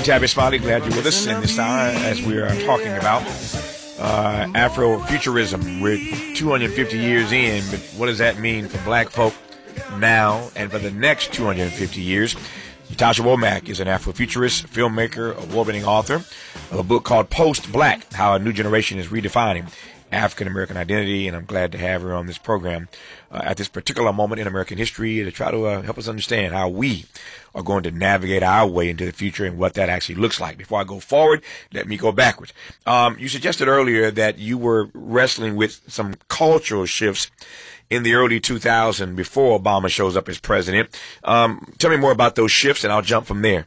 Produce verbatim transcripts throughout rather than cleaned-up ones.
Tabby Smiley, glad you're with us in this hour as we are talking about uh, Afrofuturism. We're two hundred fifty years in, but what does that mean for black folk now and for the next two hundred fifty years? Ytasha Womack is an Afrofuturist, filmmaker, award-winning author of a book called Post-Black, How a New Generation is Redefining African-American Identity, and I'm glad to have her on this program uh, at this particular moment in American history to try to uh, help us understand how we are going to navigate our way into the future and what that actually looks like. Before I go forward, let me go backwards. Um, you suggested earlier that you were wrestling with some cultural shifts in the early two thousands before Obama shows up as president. Um, tell me more about those shifts, and I'll jump from there.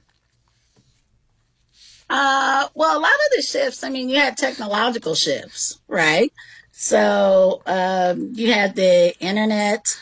Uh, well, a lot of the shifts, I mean, you had technological shifts, right? So um, you had the internet,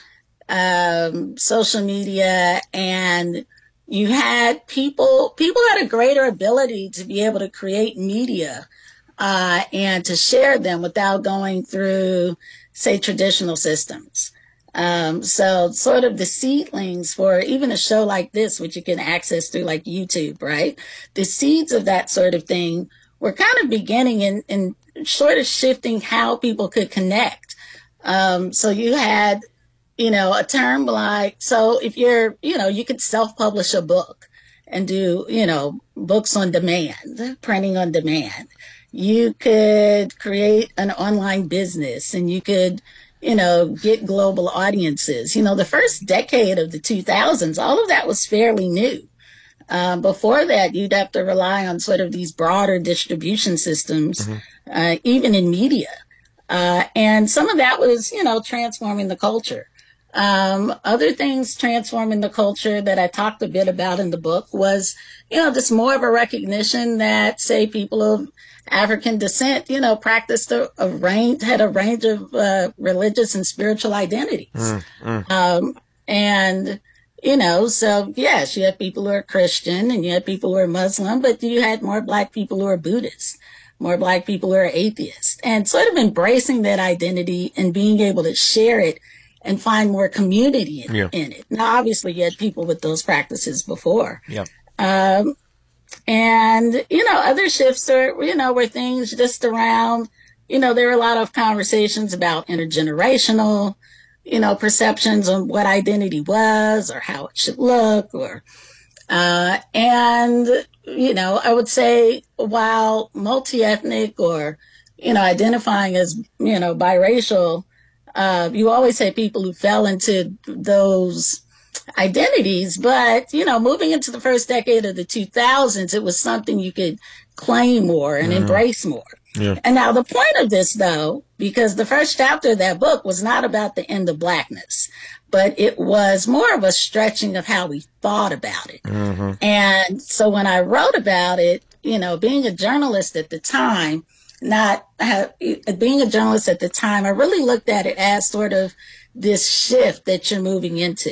um, social media, and you had people, people had a greater ability to be able to create media uh, and to share them without going through, say, traditional systems. Um, so sort of the seedlings for even a show like this, which you can access through like YouTube, right? The seeds of that sort of thing were kind of beginning and, and sort of shifting how people could connect. Um, so you had, you know, a term like, so if you're, you know, you could self-publish a book and do, you know, books on demand, printing on demand. You could create an online business and you could, you know, get global audiences. You know, the first decade of the two thousands, all of that was fairly new. Um, before that, you'd have to rely on sort of these broader distribution systems, mm-hmm. uh, even in media. Uh, and some of that was, you know, transforming the culture. Um, other things transforming the culture that I talked a bit about in the book was, you know, just more of a recognition that, say, people of African descent, you know, practiced a, a range, had a range of uh, religious and spiritual identities. Mm, mm. Um, and, you know, so yes, you had people who are Christian and you had people who are Muslim, but you had more black people who are Buddhist, more black people who are atheists, and sort of embracing that identity and being able to share it and find more community in, yeah. in it. Now, obviously, you had people with those practices before. Yeah. Um, And, you know, other shifts are, you know, were things just around, you know, there were a lot of conversations about intergenerational, you know, perceptions on what identity was or how it should look or, uh, and, you know, I would say while multi-ethnic or, you know, identifying as, you know, biracial, uh, you always had people who fell into those identities, but, you know, moving into the first decade of the two thousands, it was something you could claim more and mm-hmm. embrace more. Yeah. And now the point of this, though, because the first chapter of that book was not about the end of blackness, but it was more of a stretching of how we thought about it. Mm-hmm. And so when I wrote about it, you know, being a journalist at the time, not have, being a journalist at the time, I really looked at it as sort of this shift that you're moving into.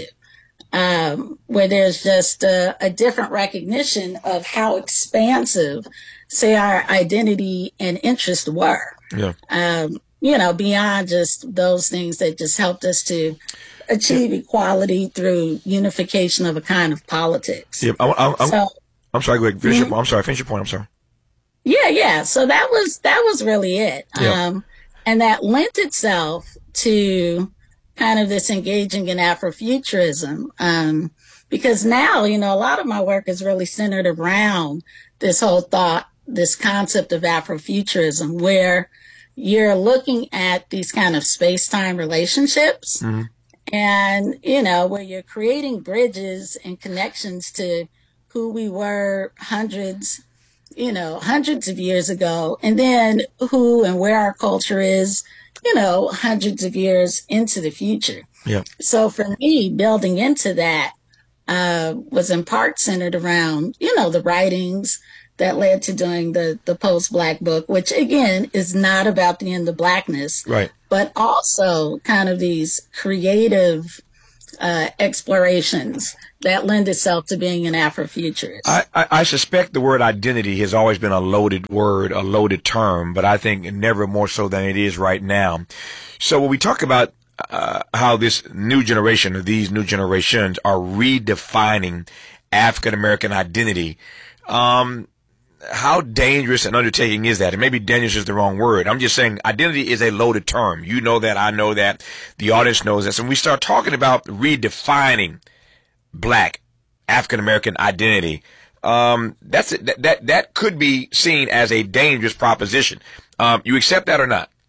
Um, where there's just a, a different recognition of how expansive, say, our identity and interest were. Yeah. Um, you know, beyond just those things that just helped us to achieve yeah. equality through unification of a kind of politics. Yeah, I, I, I'm, so, I'm sorry. Go ahead. Finish mm-hmm. your, I'm sorry. Finish your point. I'm sorry. Yeah, yeah. So that was that was really it. Yeah. Um, and that lent itself to kind of this engaging in Afrofuturism, um, because now, you know, a lot of my work is really centered around this whole thought, this concept of Afrofuturism, where you're looking at these kind of space-time relationships mm-hmm. and, you know, where you're creating bridges and connections to who we were hundreds, you know, hundreds of years ago, and then who and where our culture is, you know, hundreds of years into the future. Yeah. So for me, building into that uh, was in part centered around, you know, the writings that led to doing the, the Post-Black book, which, again, is not about the end of blackness, right? But also kind of these creative uh, explorations that lend itself to being an Afrofuturist. I, I, I suspect the word identity has always been a loaded word, a loaded term, but I think never more so than it is right now. So when we talk about uh, how this new generation or these new generations are redefining African American identity, um, how dangerous an undertaking is that? And maybe dangerous is the wrong word. I'm just saying identity is a loaded term. You know that, I know that, the audience knows this. And we start talking about redefining black African American identity. Um, that's that, that that could be seen as a dangerous proposition. Um, you accept that or not?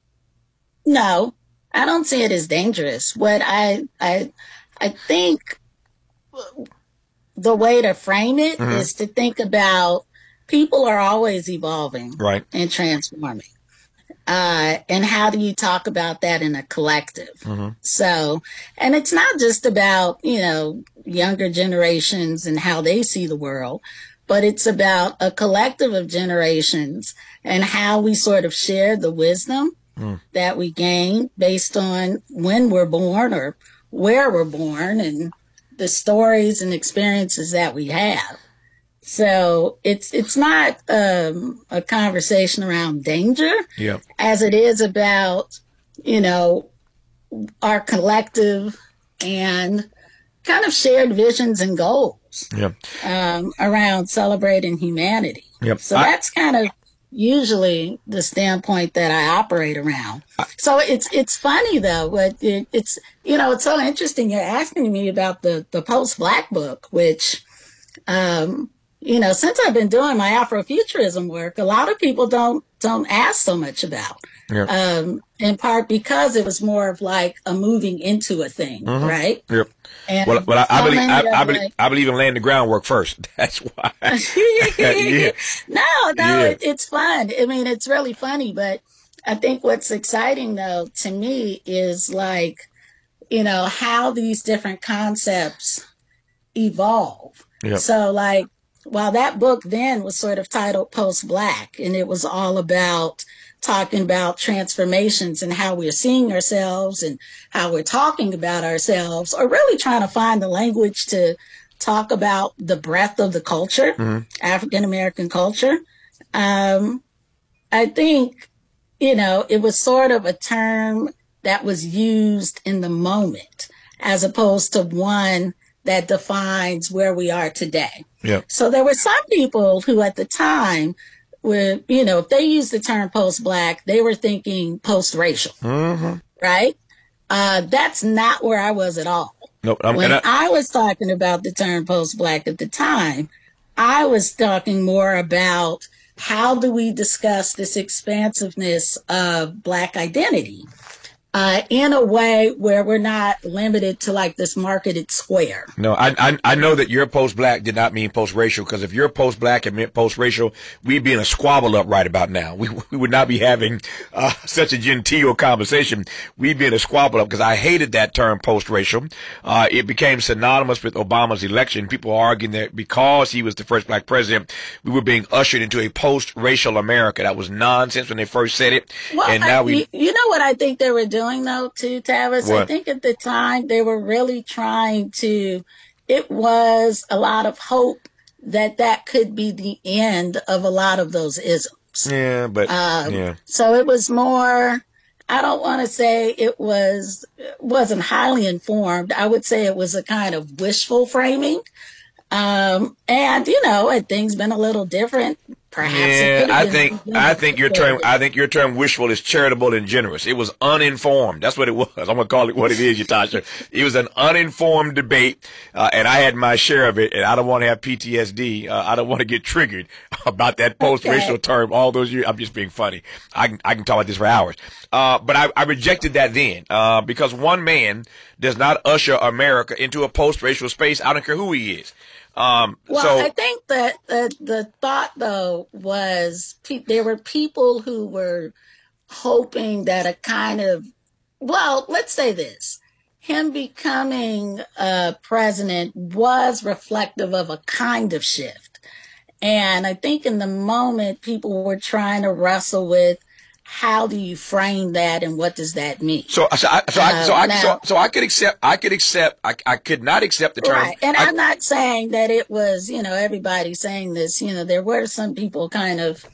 No, I don't see it as dangerous. What I I I think the way to frame it mm-hmm. is to think about people are always evolving, right, and transforming. Uh, and how do you talk about that in a collective? Mm-hmm. So, and it's not just about, you know, younger generations and how they see the world, but it's about a collective of generations and how we sort of share the wisdom mm. that we gain based on when we're born or where we're born and the stories and experiences that we have. So it's it's not um, a conversation around danger yeah. as it is about, you know, our collective and kind of shared visions and goals yeah. um, around celebrating humanity. Yep. So I, that's kind of usually the standpoint that I operate around. I, so it's it's funny, though. But it, it's, you know, it's so interesting. You're asking me about the, the post-Black book, which um, – you know, since I've been doing my Afrofuturism work, a lot of people don't don't ask so much about. Yep. Um, in part because it was more of like a moving into a thing, mm-hmm. right? Yep. And well, well, I, so I believe I, I believe like, I believe in laying the groundwork first. That's why. yeah. No, no, yeah. it, it's fun. I mean, it's really funny, but I think what's exciting though to me is like, you know, how these different concepts evolve. Yep. So like. While that book then was sort of titled Post-Black, and it was all about talking about transformations and how we're seeing ourselves and how we're talking about ourselves, or really trying to find the language to talk about the breadth of the culture, mm-hmm. African-American culture. Um, I think, you know, it was sort of a term that was used in the moment as opposed to one that defines where we are today. Yeah. So there were some people who at the time were, you know, if they used the term post-Black, they were thinking post-racial, mm-hmm. right? Uh, that's not where I was at all. Nope, I'm, when I, I was talking about the term post-Black at the time, I was talking more about how do we discuss this expansiveness of Black identity Uh, in a way where we're not limited to like this marketed square. No, I I, I know that your post-Black did not mean post-racial, because if you're post-Black and meant post-racial, we'd be in a squabble up right about now. We we would not be having uh, such a genteel conversation. We'd be in a squabble up, because I hated that term post-racial. Uh, it became synonymous with Obama's election. People are arguing that because he was the first Black president, we were being ushered into a post-racial America. That was nonsense when they first said it. Well, and now I, we. You know what I think they were doing though, too, Tavis? What? I think at the time they were really trying to, it was a lot of hope that that could be the end of a lot of those isms. Yeah, but, um, yeah. So it was more, I don't want to say it was, wasn't highly informed. I would say it was a kind of wishful framing. Um, and, you know, had things been a little different, perhaps. Yeah, I think I think your term I think your term wishful is charitable and generous. It was uninformed. That's what it was. I'm gonna call it what it is, Yatasha. It was an uninformed debate, uh, and I had my share of it. And I don't want to have P T S D. Uh, I don't want to get triggered about that post-racial okay. term all those years. I'm just being funny. I can I can talk about this for hours. Uh, but I, I rejected that then uh, because one man does not usher America into a post-racial space. I don't care who he is. Um, well, so, I think that the, the thought, though, was pe- there were people who were hoping that a kind of, well, let's say this, him becoming a president was reflective of a kind of shift. And I think in the moment, people were trying to wrestle with, how do you frame that and what does that mean? So, so I, so, I, so, I, now, so, so I could accept, I could accept, I, I could not accept the term. Right. And I, I'm not saying that it was, you know, everybody saying this, you know, there were some people kind of,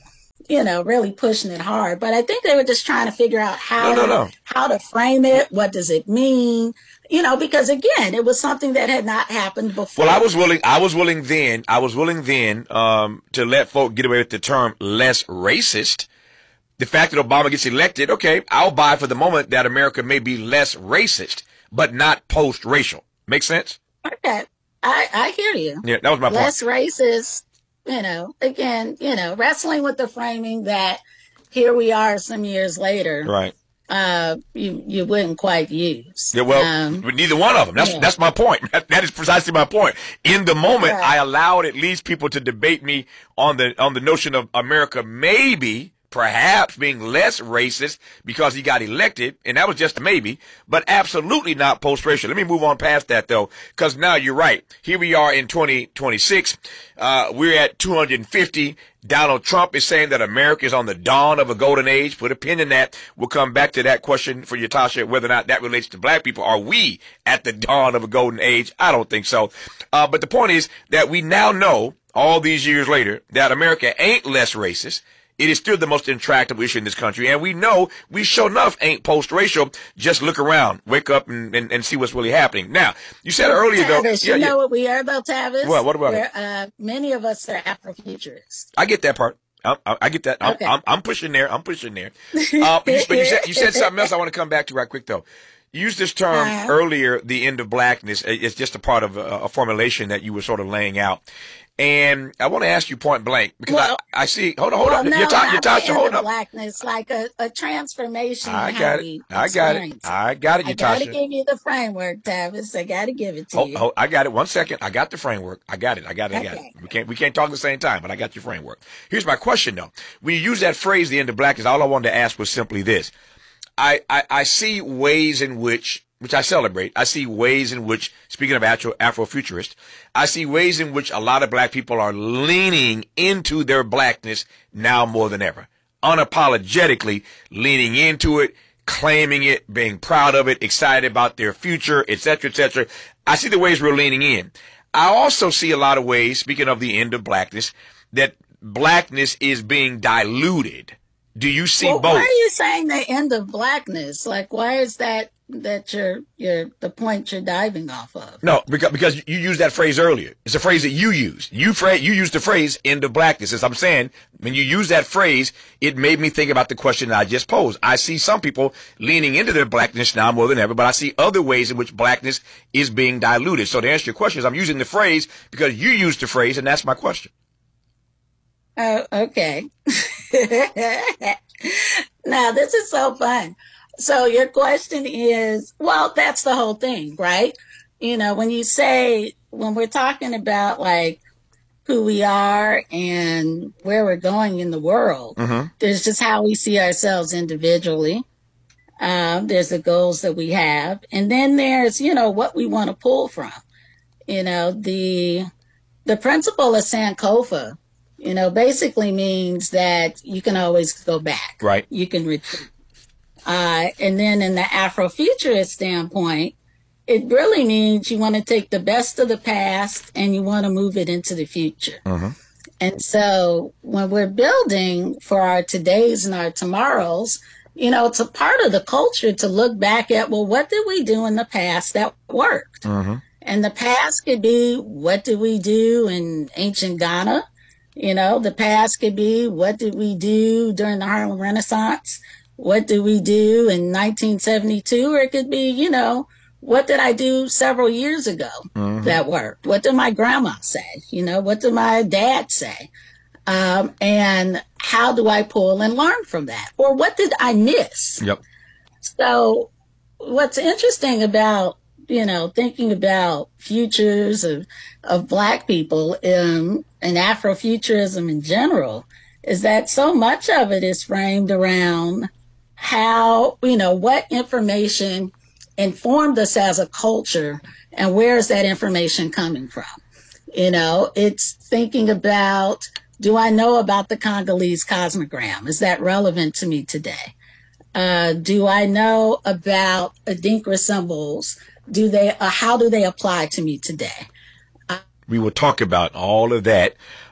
you know, really pushing it hard. But I think they were just trying to figure out how, No, no, no. how to frame it. What does it mean? You know, because again, it was something that had not happened before. Well, I was willing, I was willing then, I was willing then, um, to let folk get away with the term less racist. The fact that Obama gets elected, okay, I'll buy for the moment that America may be less racist, but not post-racial. Make sense? Okay. I, I hear you. Yeah, that was my point. Less racist, you know, again, you know, wrestling with the framing that here we are some years later. Right. Uh, you, you wouldn't quite use. Yeah, well, um, neither one of them. That's, yeah. that's my point. That, that is precisely my point. In the moment, Right. I allowed at least people to debate me on the, on the notion of America maybe, perhaps being less racist because he got elected, and that was just a maybe, but absolutely not post-racial. Let me move on past that, though, because now you're right. Here we are in twenty twenty-six. Uh, we're at two hundred fifty. Donald Trump is saying that America is on the dawn of a golden age. Put a pin in that. We'll come back to that question for you, Tasha, whether or not that relates to black people. Are we at the dawn of a golden age? I don't think so. Uh, but the point is that we now know, all these years later, that America ain't less racist. It is still the most intractable issue in this country. And we know we sure enough ain't post-racial. Just look around, wake up and, and, and see what's really happening. Now, you said earlier, though. Tavis, Yeah, you know yeah. what we are, though, Tavis? What? What about We're, it? uh, many of us are Afrofuturists. I get that part. I, I, I get that. I'm, Okay. I'm, I'm pushing there. I'm pushing there. Uh, but you, but you said, you said something else I want to come back to right quick, though. You used this term Uh-huh. earlier, the end of blackness. It's just a part of a, a formulation that you were sort of laying out. And I want to ask you point blank because Well- I, I see, hold on, hold Well, on. no, You're ta- not you're the Tasha, end hold of on. blackness, like a, a transformation. I in got how it. we I got it. experience I got it, I gotta Yatasha. give you the framework, Tavis. I gotta give it to Oh, you. oh, I got it. One second. I got the framework. I got it. I got it. I got it. Okay. We can't, we can't talk at the same time, but I got your framework. Here's my question though. When you use that phrase, the end of blackness, all I wanted to ask was simply this. I, I, I see ways in which, which I celebrate. I see ways in which, speaking of Afro, Afrofuturist, I see ways in which a lot of black people are leaning into their blackness now more than ever. Unapologetically leaning into it, claiming it, being proud of it, excited about their future, et cetera, et cetera. I see the ways we're leaning in. I also see a lot of ways, speaking of the end of blackness, that blackness is being diluted. Do you see well, both? why are you saying the end of blackness? Like, why is that that you're you're the point you're diving off of? No, because because you used that phrase earlier. It's a phrase that you used. You fra- you used the phrase "end of blackness." As I'm saying, when you use that phrase, it made me think about the question that I just posed. I see some people leaning into their blackness now more than ever, but I see other ways in which blackness is being diluted. So to answer your question, I'm using the phrase because you used the phrase, and that's my question. Oh, okay. Now, this is so fun. So your question is, well, that's the whole thing, right? You know, when you say, when we're talking about like who we are and where we're going in the world, Mm-hmm. there's just how we see ourselves individually. Um, there's the goals that we have. And then there's, you know, what we want to pull from. You know, the, the principle of Sankofa, you know, basically means that you can always go back. Right. You can retreat. Uh, and then in the Afrofuturist standpoint, it really means you want to take the best of the past and you want to move it into the future. Mm-hmm. And so when we're building for our todays and our tomorrows, you know, it's a part of the culture to look back at, well, what did we do in the past that worked? Mm-hmm. And the past could be, what did we do in ancient Ghana? You know, the past could be, what did we do during the Harlem Renaissance? What did we do in nineteen seventy-two? Or it could be, you know, what did I do several years ago Mm-hmm. that worked? What did my grandma say? You know, what did my dad say? Um, and how do I pull and learn from that? Or what did I miss? Yep. So what's interesting about, you know, thinking about futures of, of Black people um, and Afrofuturism in general is that so much of it is framed around how, you know, what information informed us as a culture and where is that information coming from? You know, it's thinking about, do I know about the Congolese cosmogram? Is that relevant to me today? Uh, do I know about Adinkra symbols? Do they, uh, how do they apply to me today? We will talk about all of that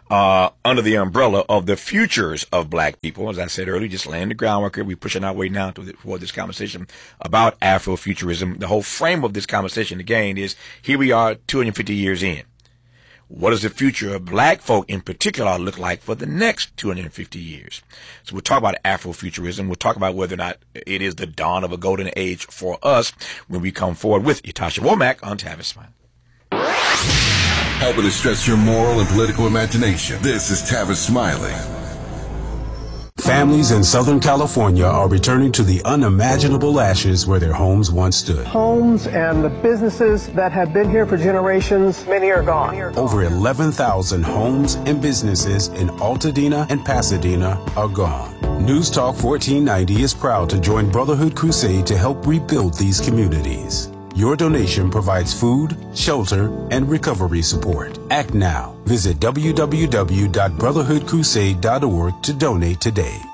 uh, under the umbrella of the futures of black people. As I said earlier, just laying the groundwork here. We're pushing our way now to, for this conversation about Afrofuturism. The whole frame of this conversation, again, is here we are two hundred fifty years in. What does the future of black folk in particular look like for the next two hundred fifty years? So we'll talk about Afrofuturism. We'll talk about whether or not it is the dawn of a golden age for us when we come forward with Ytasha Womack on Tavis Smiley. Helping to stretch your moral and political imagination. This is Tavis Smiley. Families in Southern California are returning to the unimaginable ashes where their homes once stood. Homes and the businesses that have been here for generations, many are gone. Over eleven thousand homes and businesses in Altadena and Pasadena are gone. News Talk fourteen ninety is proud to join Brotherhood Crusade to help rebuild these communities. Your donation provides food, shelter, and recovery support. Act now. Visit w w w dot brotherhood crusade dot org to donate today.